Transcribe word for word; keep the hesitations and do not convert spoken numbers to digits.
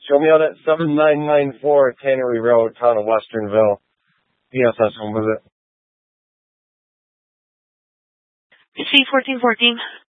Show me out at seven nine nine four Tannery Road, town of Westernville. P S S home visit. C fourteen fourteen.